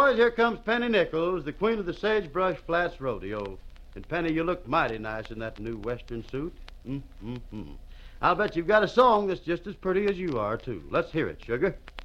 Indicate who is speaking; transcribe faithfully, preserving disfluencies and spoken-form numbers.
Speaker 1: boys, here comes Penny Nichols, the queen of the Sagebrush Flats Rodeo. And, Penny, you look mighty nice in that new western suit. Mm-mm-mm. I'll bet you've got a song that's just as pretty as you are, too. Let's hear it, sugar.